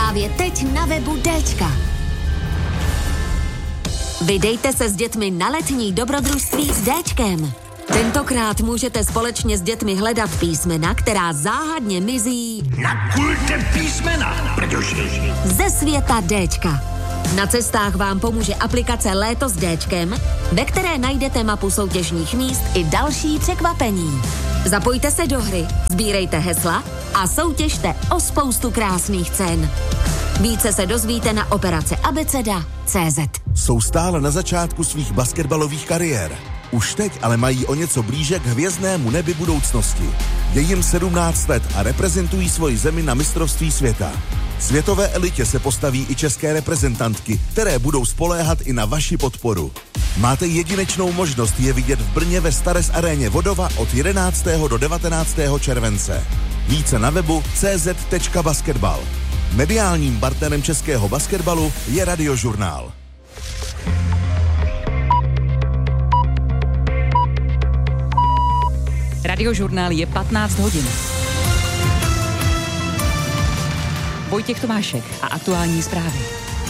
Právě teď na webu Dčka. Vydejte se s dětmi na letní dobrodružství s Dčkem. Tentokrát můžete společně s dětmi hledat písmena, která záhadně mizí Nakulte písmena, protože ze světa Dčka. Na cestách vám pomůže aplikace Léto s Dčkem, ve které najdete mapu soutěžních míst i další překvapení. Zapojte se do hry, sbírejte hesla a soutěžte o spoustu krásných cen. Více se dozvíte na operace abeceda.cz. Jsou stále na začátku svých basketbalových kariér. Už teď ale mají o něco blíže k hvězdnému nebi budoucnosti. Je jim 17 let a reprezentují svoji zemi na mistrovství světa. Světové elitě se postaví i české reprezentantky, které budou spoléhat i na vaši podporu. Máte jedinečnou možnost je vidět v Brně ve Stares aréně Vodova od 11. do 19. července. Více na webu cz.basketbal. Mediálním partnerem českého basketbalu je Radiožurnál. Radiožurnál je 15 hodin. Vojtěch Tomášek a aktuální zprávy.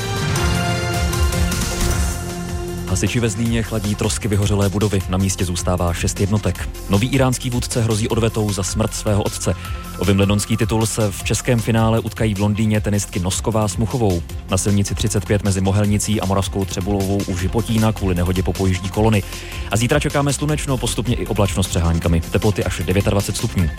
Hasiči ve Zlíně chladí trosky vyhořelé budovy. Na místě zůstává 6 jednotek. Nový iránský vůdce hrozí odvetou za smrt svého otce. O wimbledonský titul se v českém finále utkají v Londýně tenistky Nosková s Muchovou. Na silnici 35 mezi Mohelnicí a Moravskou Třebulovou u Žipotína kvůli nehodě popojíždí kolony. A zítra čekáme slunečno, postupně i oblačno s přeháňkami. Teploty až 29 stupňů.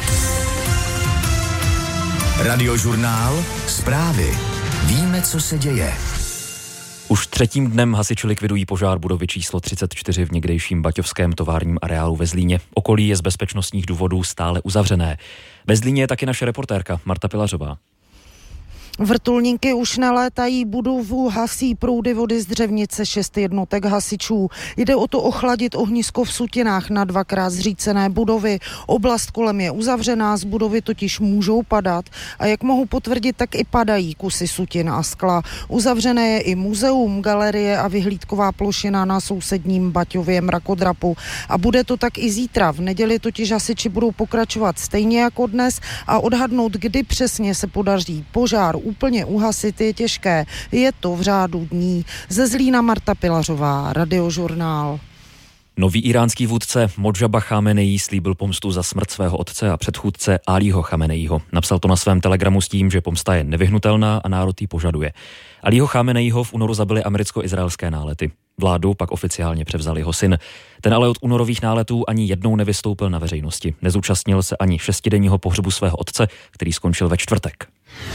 Radiožurnál, zprávy. Víme, co se děje. Už třetím dnem hasiči likvidují požár budovy číslo 34 v někdejším baťovském továrním areálu ve Zlíně. Okolí je z bezpečnostních důvodů stále uzavřené. Ve Zlíně je taky naše reportérka Marta Pilařová. Vrtulníky už nelétají, budovu hasí proudy vody z Dřevnice 6 jednotek hasičů. Jde o to ochladit ohnisko v Sutinách na 2krát zřícené budovy. Oblast kolem je uzavřená, z budovy totiž můžou padat a jak mohu potvrdit, tak i padají kusy sutin a skla. Uzavřené je i muzeum, galerie a vyhlídková plošina na sousedním Baťově mrakodrapu. A bude to tak i zítra. V neděli totiž hasiči budou pokračovat stejně jako dnes a odhadnout, kdy přesně se podaří požár úplně uhasit je těžké. Je to v řádu dní. Ze Zlína Marta Pilařová, Radiožurnál. Nový iránský vůdce Modžaba Chameneí slíbil pomstu za smrt svého otce a předchůdce Alího Chameneího. Napsal to na svém telegramu s tím, že pomsta je nevyhnutelná a národ ji požaduje. Alího Chameneího v únoru zabili americko-izraelské nálety. Vládu pak oficiálně převzal jeho syn. Ten ale od únorových náletů ani jednou nevystoupil na veřejnosti. Nezúčastnil se ani 6denního pohřbu svého otce, který skončil ve čtvrtek.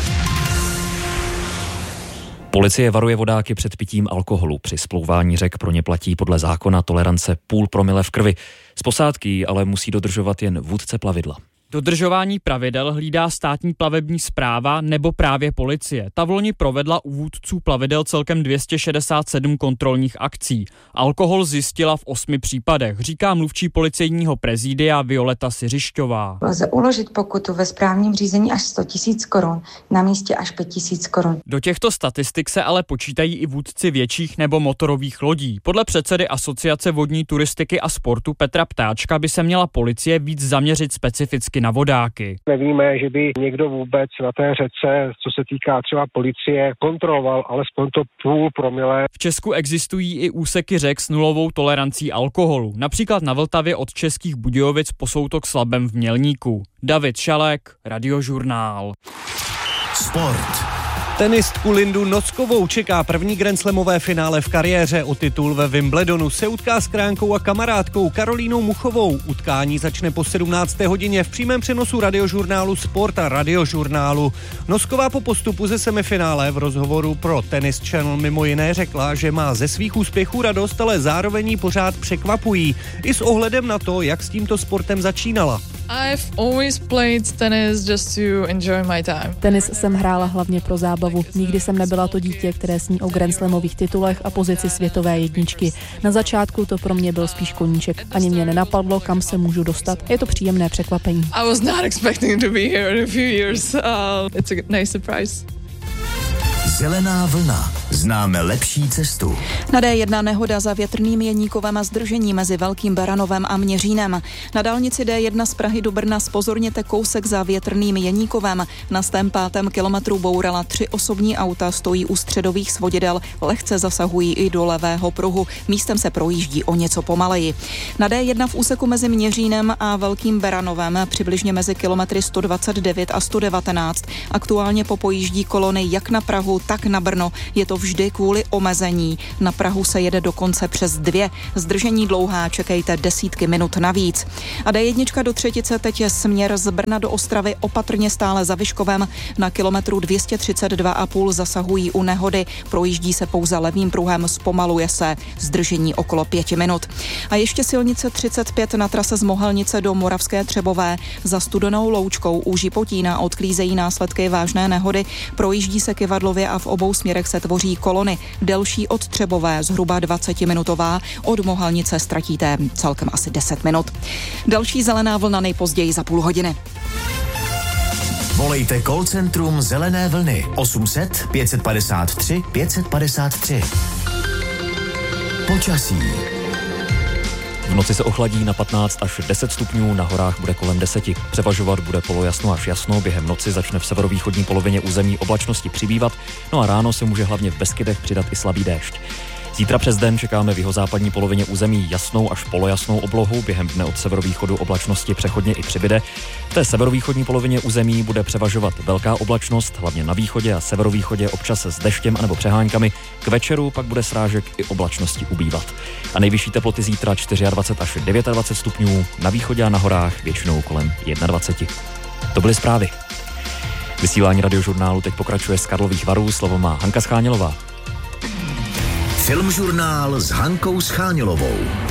Policie varuje vodáky před pitím alkoholu. Při splouvání řek pro ně platí podle zákona tolerance 0,5 promile v krvi. Z posádky ale musí dodržovat jen vůdce plavidla. Dodržování pravidel hlídá státní plavební správa nebo právě policie. Ta v loni provedla u vůdců plavidel celkem 267 kontrolních akcí. Alkohol zjistila v 8 případech, říká mluvčí policejního prezidia Violeta Siřišťová. Lze uložit pokutu ve správním řízení až 100 000 korun, na místě až 5 000 korun. Do těchto statistik se ale počítají i vůdci větších nebo motorových lodí. Podle předsedy Asociace vodní turistiky a sportu Petra Ptáčka by se měla policie víc zaměřit specificky na vodáky. Nevíme, že by někdo vůbec na té řece, co se týká třeba policie, kontroloval alespoň to 0,5 promile. V Česku existují i úseky řek s nulovou tolerancí alkoholu. Například na Vltavě od Českých Budějovic po soutok Slabem v Mělníku. David Šalek, Radiožurnál. Sport. Tenistku Lindu Noskovou čeká první grandslamové finále v kariéře. O titul ve Wimbledonu se utká s kránkou a kamarádkou Karolínou Muchovou. Utkání začne po 17. hodině v přímém přenosu Radiožurnálu Sport a Radiožurnálu. Nosková po postupu ze semifinále v rozhovoru pro Tennis Channel mimo jiné řekla, že má ze svých úspěchů radost, ale zároveň ji pořád překvapují. I s ohledem na to, jak s tímto sportem začínala. I've always played tennis just to enjoy my time. Tenis jsem hrála hlavně pro zábavu. Nikdy jsem nebyla to dítě, které sní o grandslamových titulech a pozici světové jedničky. Na začátku to pro mě byl spíš koníček. Ani mě nenapadlo, kam se můžu dostat. Je to příjemné překvapení. I was not expecting to be here in a few years. It's a nice surprise. Zelená vlna. Známe lepší cestu. Na D1 nehoda za Větrným Jeníkovem a zdržení mezi Velkým Beranovem a Měřínem. Na dálnici D1 z Prahy do Brna zpozorněte kousek za Větrným Jeníkovem. Na 105. kilometru bourala 3 osobní auta, stojí u středových svodidel, lehce zasahují i do levého pruhu. Místem se projíždí o něco pomaleji. Na D1 v úseku mezi Měřínem a Velkým Beranovem přibližně mezi kilometry 129 a 119 aktuálně popojíždí kolony jak na Prahu, tak na Brno. Je to vždy kvůli omezení. Na Prahu se jede dokonce přes 2. Zdržení dlouhá, čekejte desítky minut navíc. A D1 do Třetice teď je směr z Brna do Ostravy opatrně stále za Vyškovem. Na kilometru 232,5 zasahují u nehody. Projíždí se pouze levým pruhem, zpomaluje se. Zdržení okolo 5 minut. A ještě silnice 35 na trase z Mohelnice do Moravské Třebové. Za Studenou Loučkou u Žipotína odklízejí následky vážné nehody. Projíždí se kyvadlově a v obou směrech se tvoří kolony. Delší od Třebové, zhruba 20-minutová. Od Mohelnice ztratíte celkem asi 10 minut. Další zelená vlna nejpozději za půl hodiny. Volejte call centrum Zelené vlny 800 553 553. Počasí. V noci se ochladí na 15 až 10 stupňů, na horách bude kolem 10. Převažovat bude polojasno až jasno, během noci začne v severovýchodní polovině území oblačnosti přibývat, no a ráno se může hlavně v Beskydech přidat i slabý déšť. Zítra přes den čekáme v jihozápadní polovině území jasnou až polojasnou oblohu, během dne od severovýchodu oblačnosti přechodně i přibyde. V té severovýchodní polovině území bude převažovat velká oblačnost, hlavně na východě a severovýchodě občas s deštěm anebo přeháňkami. K večeru pak bude srážek i oblačnosti ubývat. A nejvyšší teploty zítra 24 až 29 stupňů, na východě a na horách většinou kolem 21. To byly zprávy. Vysílání Radiožurnálu teď pokračuje z Karlových Varů, slovo má Hanka Schánělová. Filmžurnál s Hankou Schánělovou.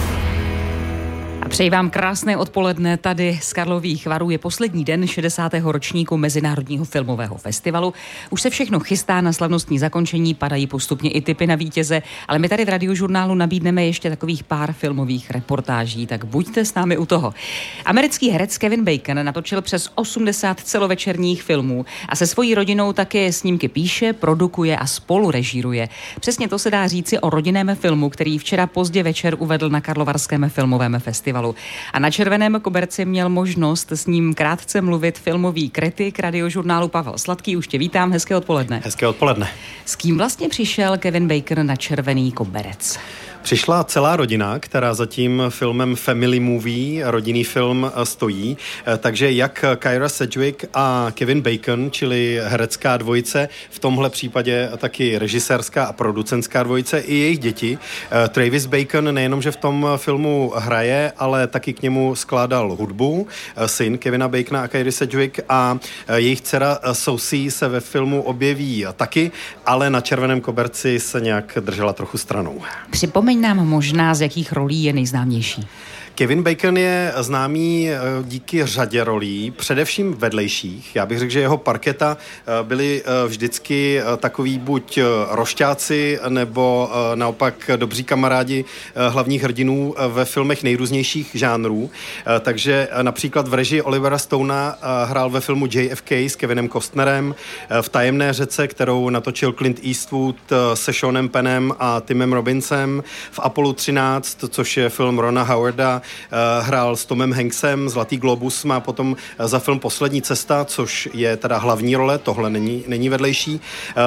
A přeji vám krásné odpoledne tady z Karlových Varů. Je poslední den 60. ročníku Mezinárodního filmového festivalu. Už se všechno chystá na slavnostní zakončení, padají postupně i tipy na vítěze, ale my tady v Radiožurnálu nabídneme ještě takových pár filmových reportáží, tak buďte s námi u toho. Americký herec Kevin Bacon natočil přes 80 celovečerních filmů a se svojí rodinou také snímky píše, produkuje a spolurežíruje. Přesně to se dá říci o rodinném filmu, který včera pozdě večer uvedl na Karlovarském filmovém festivalu. A na červeném koberci měl možnost s ním krátce mluvit filmový kritik Radiožurnálu Pavel Sladký. Už tě vítám, hezké odpoledne. Hezké odpoledne. S kým vlastně přišel Kevin Bacon na červený koberec? Přišla celá rodina, která za tím filmem Family Movie, rodinný film, stojí. Takže jak Kyra Sedgwick a Kevin Bacon, čili herecká dvojice, v tomhle případě taky režisérská a producentská dvojice, i jejich děti. Travis Bacon nejenom, že v tom filmu hraje, ale taky k němu skládal hudbu. Syn Kevina Bacona a Kyry Sedgwick a jejich dcera Sophie se ve filmu objeví taky, ale na červeném koberci se nějak držela trochu stranou. Připomeň nám možná, z jakých rolí je nejznámější. Kevin Bacon je známý díky řadě rolí, především vedlejších. Já bych řekl, že jeho parketa byli vždycky takový buď rošťáci, nebo naopak dobří kamarádi hlavních hrdinů ve filmech nejrůznějších žánrů. Takže například v režii Olivera Stonea hrál ve filmu JFK s Kevinem Costnerem, v Tajemné řece, kterou natočil Clint Eastwood se Seanem Pennem a Timem Robinsem, v Apollo 13, což je film Rona Howarda, hrál s Tomem Hanksem, Zlatý globus má potom za film Poslední cesta, což je teda hlavní role, tohle není vedlejší.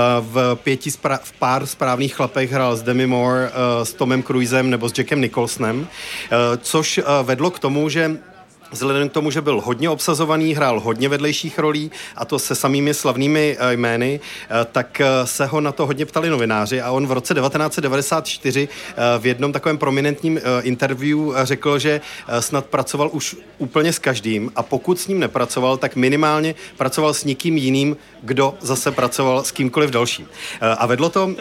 V Pár správných chlapech hrál s Demi Moore, s Tomem Cruisem nebo s Jackem Nicholsonem, což vedlo k tomu, že vzhledem k tomu, že byl hodně obsazovaný, hrál hodně vedlejších rolí, a to se samými slavnými jmény, tak se ho na to hodně ptali novináři a on v roce 1994 v jednom takovém prominentním interview řekl, že snad pracoval už úplně s každým a pokud s ním nepracoval, tak minimálně pracoval s někým jiným, kdo zase pracoval s kýmkoliv dalším. A vedlo to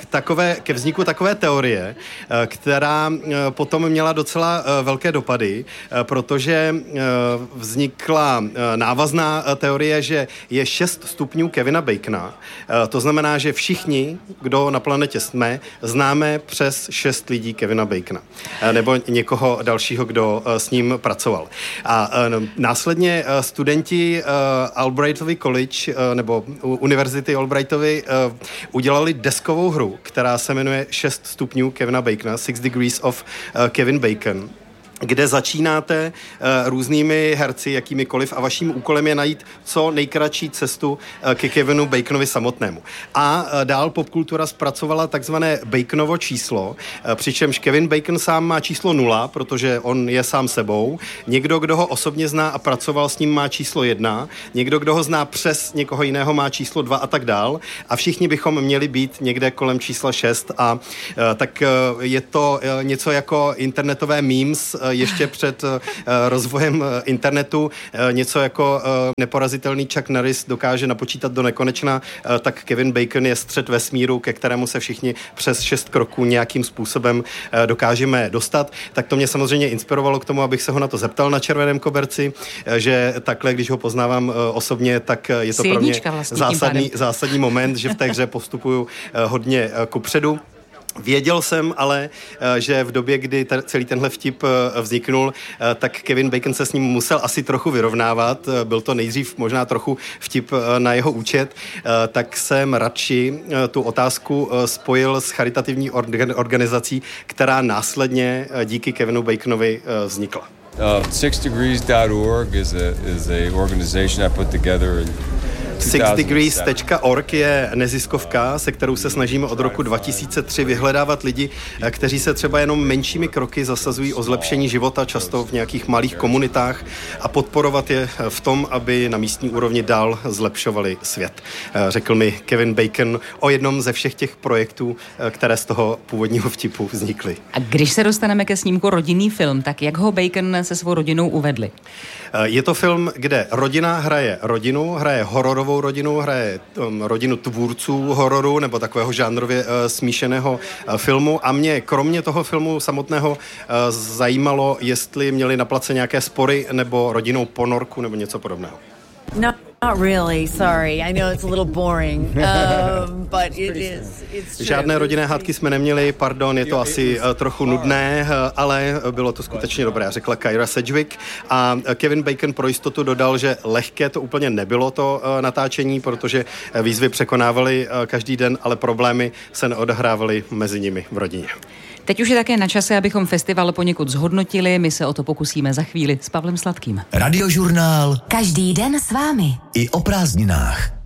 ke vzniku takové teorie, která potom měla docela velké dopady, protože vznikla návazná teorie, že je 6 stupňů Kevina Bacona. To znamená, že všichni, kdo na planetě jsme, známe přes 6 lidí Kevina Bacona. Nebo někoho dalšího, kdo s ním pracoval. A následně studenti Albrightovy College nebo Univerzity Albrightovy udělali deskovou hru, která se jmenuje 6 stupňů Kevina Bacona, 6 Degrees of Kevin Bacon, kde začínáte různými herci, jakýmikoliv, a vaším úkolem je najít co nejkratší cestu ke Kevinu Baconovi samotnému. A dál popkultura zpracovala takzvané Baconovo číslo, přičemž Kevin Bacon sám má číslo 0, protože on je sám sebou. Někdo, kdo ho osobně zná a pracoval s ním, má číslo 1. Někdo, kdo ho zná přes někoho jiného, má číslo 2 a tak dál. A všichni bychom měli být někde kolem čísla 6. A tak je to něco jako internetové memes, ještě před rozvojem internetu, něco jako neporazitelný Chuck Norris dokáže napočítat do nekonečna, tak Kevin Bacon je střed vesmíru, ke kterému se všichni přes 6 kroků nějakým způsobem dokážeme dostat. Tak to mě samozřejmě inspirovalo k tomu, abych se ho na to zeptal na červeném koberci, že takhle, když ho poznávám osobně, tak je to pro mě zásadní moment, že v té hře postupuju hodně kupředu. Věděl jsem ale, že v době, kdy celý tenhle vtip vzniknul, tak Kevin Bacon se s ním musel asi trochu vyrovnávat. Byl to nejdřív možná trochu vtip na jeho účet, tak jsem radši tu otázku spojil s charitativní organizací, která následně díky Kevinu Baconovi vznikla. 6degrees.org is a organization I put together 6degrees.org je neziskovka, se kterou se snažíme od roku 2003 vyhledávat lidi, kteří se třeba jenom menšími kroky zasazují o zlepšení života, často v nějakých malých komunitách, a podporovat je v tom, aby na místní úrovni dál zlepšovali svět. Řekl mi Kevin Bacon o jednom ze všech těch projektů, které z toho původního vtipu vznikly. A když se dostaneme ke snímku Rodinný film, tak jak ho Bacon se svou rodinou uvedli? Je to film, kde rodina hraje rodinu, hraje hororovou rodinu, hraje rodinu tvůrců hororu nebo takového žánrově smíšeného filmu, a mě kromě toho filmu samotného zajímalo, jestli měli na place nějaké spory nebo rodinnou ponorku nebo něco podobného. No, not really, sorry. I know it's a little boring, but it's true. Žádné rodinné hádky jsme neměli, pardon, je to asi trochu nudné, ale bylo to skutečně dobré, řekla Kyra Sedgwick. A Kevin Bacon pro jistotu dodal, že lehké to úplně nebylo to natáčení, protože výzvy překonávali každý den, ale problémy se neodehrávaly mezi nimi v rodině. Teď už je také na čase, abychom festival poněkud zhodnotili. My se o to pokusíme za chvíli s Pavlem Sladkým. Radiožurnál. Každý den s vámi. I o prázdninách.